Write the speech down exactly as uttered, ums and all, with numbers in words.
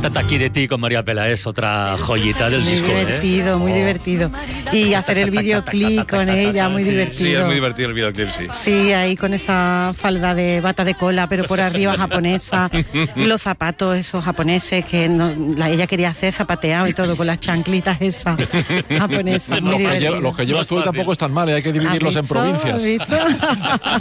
Tataki de ti con María Peláez, otra joyita del muy disco. Muy divertido, ¿eh? muy oh. divertido. Y hacer el videoclip con ella, muy sí, divertido. Sí, es muy divertido el videoclip, sí. Sí, ahí con esa falda de bata de cola, pero por arriba japonesa. Y los zapatos esos japoneses que no, la, ella quería hacer zapateado y todo, con las chanclitas esas japonesas. Muy los, que divertido. lleva, los que llevas tú tampoco están mal, ¿eh? Hay que dividirlos en provincias. ¿Has visto?